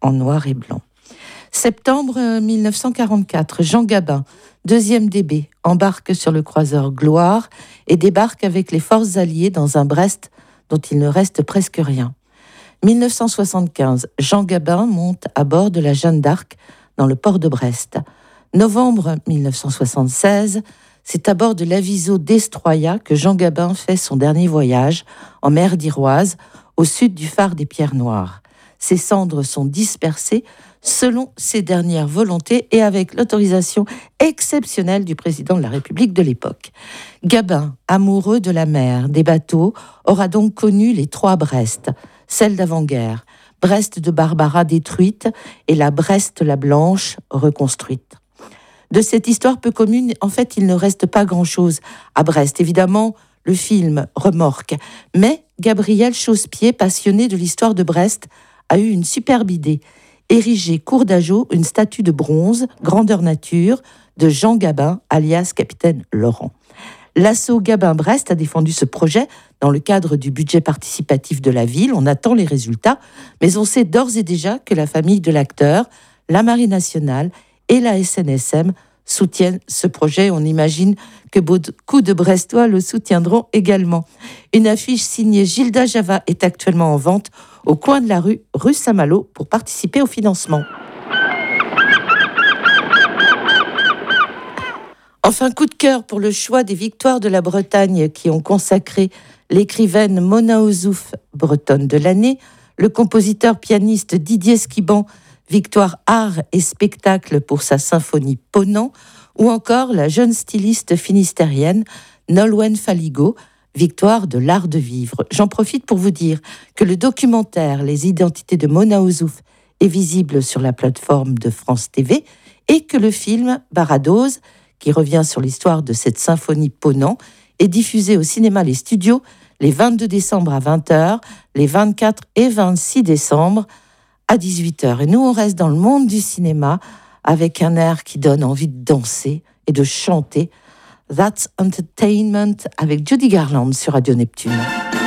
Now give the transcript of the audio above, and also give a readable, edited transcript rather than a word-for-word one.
en noir et blanc. Septembre 1944, Jean Gabin, 2e DB, embarque sur le croiseur Gloire et débarque avec les forces alliées dans un Brest dont il ne reste presque rien. 1975, Jean Gabin monte à bord de la Jeanne d'Arc dans le port de Brest. Novembre 1976, c'est à bord de l'Aviso Destroya que Jean Gabin fait son dernier voyage en mer d'Iroise, au sud du phare des Pierres Noires. Ses cendres sont dispersées selon ses dernières volontés et avec l'autorisation exceptionnelle du président de la République de l'époque. Gabin, amoureux de la mer, des bateaux, aura donc connu les 3 Brest, celle d'avant-guerre, Brest de Barbara détruite et la Brest la Blanche reconstruite. De cette histoire peu commune, en fait, il ne reste pas grand-chose à Brest. Évidemment, le film remorque, mais Gabriel Chausse-Pied, passionné de l'histoire de Brest, a eu une superbe idée. Ériger cour d'Ageot une statue de bronze, grandeur nature, de Jean Gabin, alias Capitaine Laurent. L'assaut Gabin-Brest a défendu ce projet dans le cadre du budget participatif de la ville. On attend les résultats, mais on sait d'ores et déjà que la famille de l'acteur, la Marine nationale et la SNSM soutiennent ce projet. On imagine que beaucoup de Brestois le soutiendront également. Une affiche signée Gilda Java est actuellement en vente au coin de la rue Saint-Malo pour participer au financement. Enfin, coup de cœur pour le choix des victoires de la Bretagne qui ont consacré l'écrivaine Mona Ozouf, bretonne de l'année, le compositeur-pianiste Didier Skiban, victoire art et spectacle pour sa symphonie Ponant, ou encore la jeune styliste finistérienne Nolwenn Faligo, victoire de l'art de vivre. J'en profite pour vous dire que le documentaire Les identités de Mona Ozouf est visible sur la plateforme de France TV et que le film Baradoz, qui revient sur l'histoire de cette symphonie Ponant, est diffusé au cinéma Les Studios les 22 décembre à 20h, les 24 et 26 décembre à 18h. Et nous, on reste dans le monde du cinéma avec un air qui donne envie de danser et de chanter. That's Entertainment avec Judy Garland sur Radio Neptune.